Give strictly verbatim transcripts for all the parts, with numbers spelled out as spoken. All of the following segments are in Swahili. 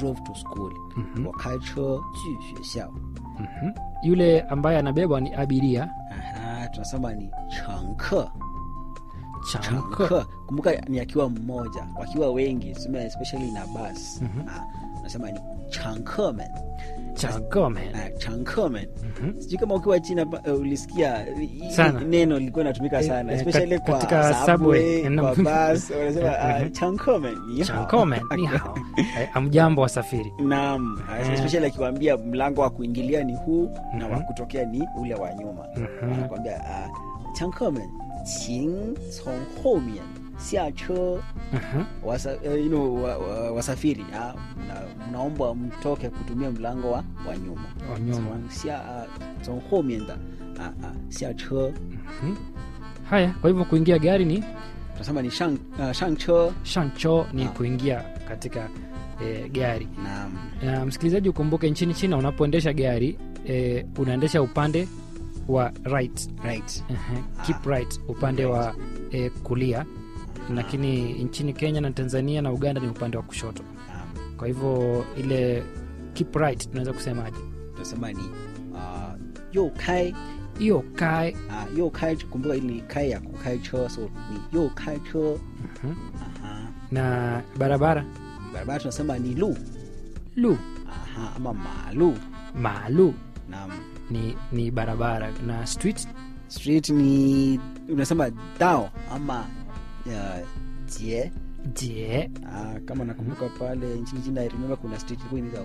drove to school. Mhm. 我开车去学校. Mhm. Yule ambaye anabebwa ni abiria. Aha, tunasema ni 乘客. Changke. 乘客 kumbuka ni akiwa mmoja, wakiwa wengi especially na bus. Mhm. Ah, tunasema ni 乘客们. Changkemen. Ah, 乘客们. Mhm. Sijui kama ukiwa China uh, ulisikia hii Sana. neno lilikuwa linatumika sana Eh, eh, especially kat- kwa katika subway. subway, kwa bus wanasema ah, 乘客们你好. Changkemen ni hao. Eh, amjambo wasafiri. Naam, Eh. especially akiwaambia mlango wa kuingilia ni huu na Mhm. wa kutokea ni ule wa nyuma. Mhm. Anakuambia ah, 乘客们请从后面下车. Mhm. Wasa, uh, you know, wa, wa, wasafiri ah, mna, mnaomba mtoke kutumia mlango wa, wa nyuma. Wa nyuma. 从下从后面的啊啊下车. Mhm. Haya, kwa hivyo kuingia gari ni Tunasema ni shang uh, shang che. shancho, ni Ah. kuingia katika eh, gari. Naam. Na msikilizaji, ukumbuke nchini China unapoendesha gari eh, unaendesha upande wa right. Right. Ehe, keep right, upande wa eh, kulia, lakini nchini Kenya na Tanzania na Uganda ni upande wa kushoto. Naam. Kwa hivyo ile keep right tunaweza kusemaje? Tunasema ni uh, 右开. Hiyo kai. Ah, 右开 kumbuka ili ni kai ya kukai che, so ni 右开车. Mhm. Aha. Na barabara Barabara tunasema ni lu. lu, Aha, ama malu. malu Naam. ni, ni barabara. Na street Street ni unasema dao ama uh, jie. je. Ah, kama nakumbuka pale nchini China I remember kuna street ilikuwa inaitwa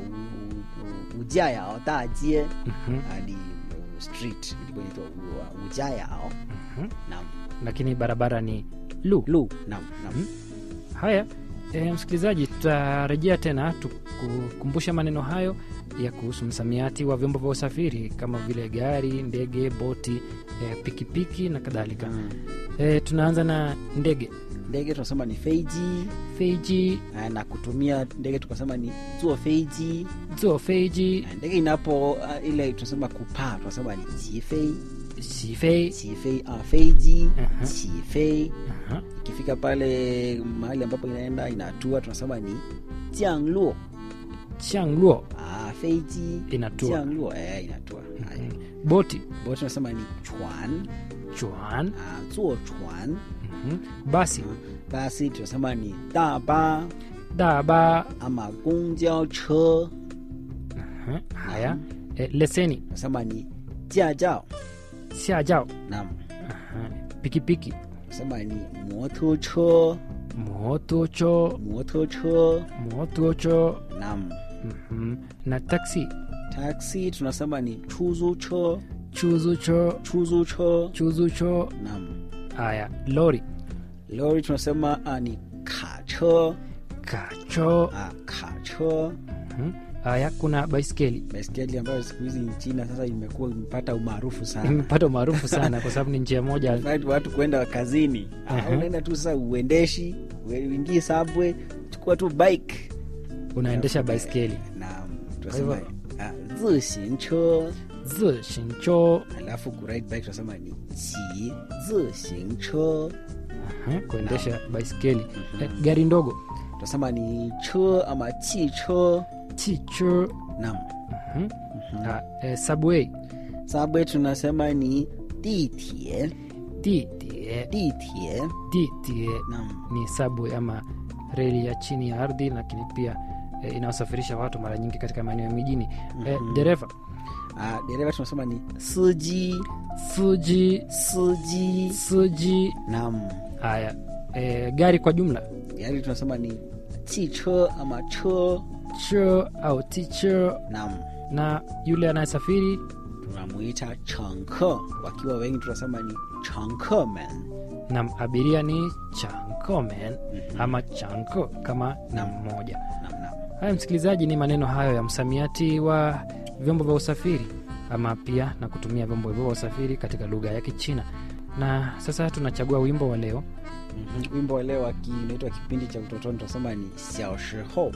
Ujayao Dajie. Mhm. Hadi uh, street ilikuwa inaitwa U- Ujayao. Mhm. Naam. Lakini barabara ni lu. Lu. Naam, naam. Mhm. Haya, e, msikilizaji, tutarejea tena tukukumbusha maneno hayo ya kuhusu msamiati wa vyombo vya usafiri kama vile gari, ndege, boti, e, pikipiki na kadhalika. Mm. E, tunaanza na ndege. Ndege tunasema ni feiji. Feiji, Ah, na kutumia ndege tukasema ni zuo feiji. zuo feiji, Ah, ndege inapo uh, ile tunasema kupaa tunasema ni qifei. xifei. Qifei ah, feiji. Aha. Qifei. Aha. Ikifika pale mahali ambapo inaenda inatua tunasema ni jiangluo. Qiangluo, Ah, feiji inatua. jiangluo eh inatua. Haya. Mhm. Boti, Boti tunasema ni chuan. chuan. Ah, zuo chuan. Mhm. Basi, Basi tunasema ni daba daba. ama gongjiao che. Aha. Haya, e, leseni, Tunasema ni jiajao. xiajiao. Naam. Aha. Pikipiki, Tunasema ni moto che. motocho, Moto che. motocho. Naam. Mhm. Na taxi, Taxi tunasema ni chuzu che. chuzucho, Chuzu che. chuzucho. Naam. Haya, lori, Lori tunasema ah, ni ka che. kacho. Ah, ka che. Mhm. Haya, kuna baiskeli. Baiskeli ambayo siku hizi China sasa imekuwa imepata umaarufu sana. Imepata umaarufu sana kwa sababu ni njia moja. In fact, watu kwenda kazini Aha. uh-huh. Unaenda tu sasa uendeshi uingie subway chukua tu bike Unaendesha baiskeli. na Kwa tunasema hivyo- ah, zixingche. Zixingcho. Alafu ku ride bike tunasema ni qi zixingche. Aha, kuendesha baiskeli. Eh, gari ndogo, Tunasema ni che ama chi che. chicho. Naam. Mhm. Ah, eh, subway, Subway tunasema ni ditie. ditie. Ditie. Ditie Naam. ni subway ama reli ya chini ya ardhi, lakini pia eh, inawasafirisha watu mara nyingi katika maeneo ya mijini. Eh, dereva, Ah, dereva tunasema ni siji. suji, Siji. suji. Naam. Haya, eh, gari kwa jumla, Yaani tunasema ni chiche ama cho. cho au ticho. Naam. Na yule anayesafiri, Tunamuita changke. Wakiwa wengi tunasema ni changkemen. na abiria ni changkomen Mhm. ama chanko kama na mmoja. Naam, naam. Haya msikilizaji, ni maneno hayo ya msamiati wa vyombo vya usafiri ama pia na kutumia vyombo hivyo vya usafiri katika lugha ya Kichina. Na sasa tunachagua wimbo wa leo. Mhm. Wimbo wa leo unaitwa kipindi cha utotoni tunasema ni xiao shihou.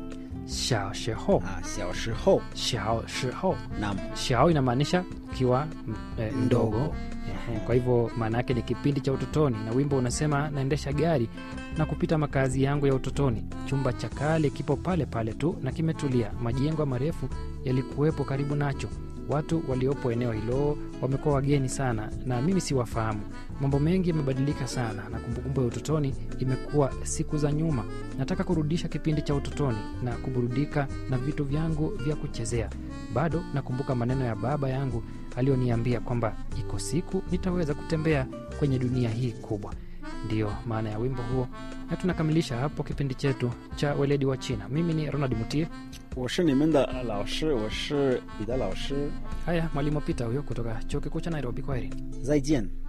Xiao shihou. Ah, xiao shihou. Xiao shihou. Naam. Xiao inamaanisha ukiwa m- eh, mdogo. E, kwa hivyo maana yake ni kipindi cha utotoni, na wimbo unasema naendesha gari na kupita makazi yangu ya utotoni. Chumba cha kale kipo pale pale tu na kimetulia. Majengo marefu yalikuwepo karibu nacho. Watu waliopo eneo hilo wamekuwa wageni sana na mimi siwafahamu. Mambo mengi yamebadilika sana na kumbukumbu ya utotoni imekuwa siku za nyuma. Nataka kurudisha kipindi cha utotoni na kuburudika na vitu vyangu vya kuchezea. Bado nakumbuka maneno ya baba yangu alioniambia kwamba iko siku nitaweza kutembea kwenye dunia hii kubwa. Ndio maana ya wimbo huo, na tunakamilisha hapo kipindi chetu cha Weledi wa China. Mimi ni Ronald Mutie. 我是你们的老师，我是彼得老师， Haya, mwalimu Peter huyo kutoka Chuo Kikuu cha Nairobi. Kwaheri. 再见。